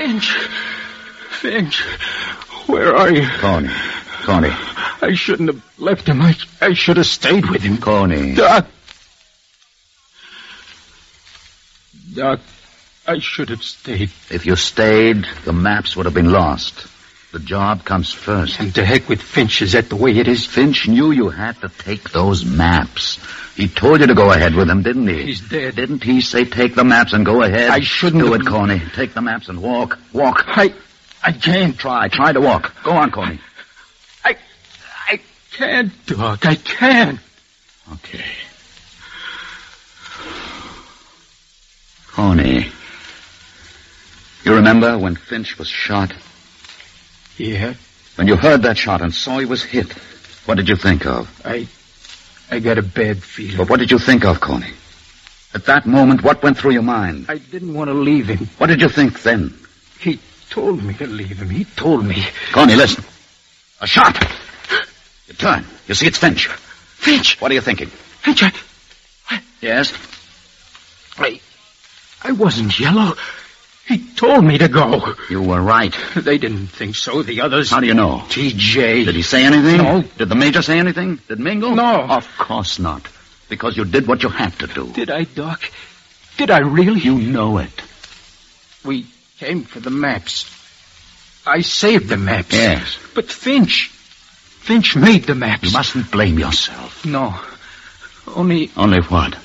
Finch, where are you? Coney. I shouldn't have left him. I should have stayed with him. Coney. Doc, I should have stayed. If you stayed, the maps would have been lost. The job comes first. And to heck with Finch. Is that the way it is? Finch knew you had to take those maps. He told you to go ahead with them, didn't he? He's dead. Didn't he say take the maps and go ahead? I shouldn't do have... it, Coney. Take the maps and walk. Walk. I can't. Try to walk. Go on, Coney. I can't, Doc. I can't. Okay. Coney. You remember when Finch was shot? Yeah. When you heard that shot and saw he was hit, what did you think of? I got a bad feeling. But what did you think of, Coney? At that moment, what went through your mind? I didn't want to leave him. What did you think then? He told me to leave him. He told me. Coney, listen. A shot. You turn. You see it's Finch. Finch! What are you thinking? Finch, Yes? I wasn't yellow. He told me to go. You were right. They didn't think so, the others. How do you know? T.J. Did he say anything? No. Did the Major say anything? Did Mingle? No. Of course not. Because you did what you had to do. Did I, Doc? Did I really? You know it. We came for the maps. I saved the maps. Yes. But Finch made the maps. You mustn't blame yourself. No. Only what?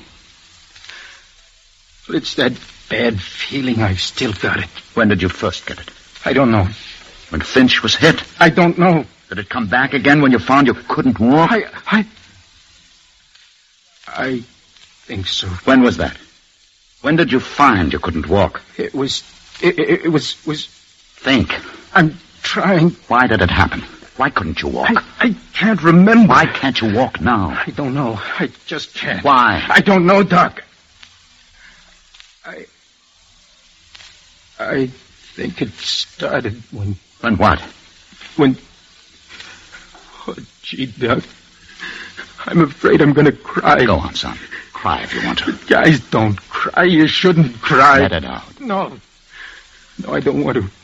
It's that bad feeling. I've still got it. When did you first get it? I don't know. When Finch was hit? I don't know. Did it come back again when you found you couldn't walk? I think so. When was that? When did you find you couldn't walk? It was... Think. I'm trying. Why did it happen? Why couldn't you walk? I can't remember. Why can't you walk now? I don't know. I just can't. Why? I don't know, Doc. I think it started when... When what? Oh, gee, Doc. I'm afraid I'm going to cry. Go on, son. Cry if you want to. Guys, don't cry. You shouldn't cry. Let it out. No, I don't want to.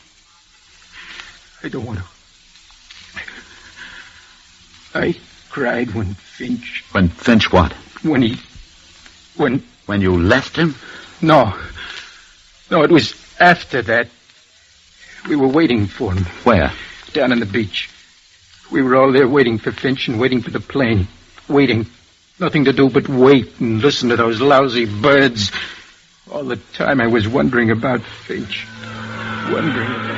I cried when Finch... When Finch what? When you left him? No, it was after that. We were waiting for him. Where? Down on the beach. We were all there waiting for Finch and waiting for the plane. Waiting. Nothing to do but wait and listen to those lousy birds. All the time I was wondering about Finch. Wondering about...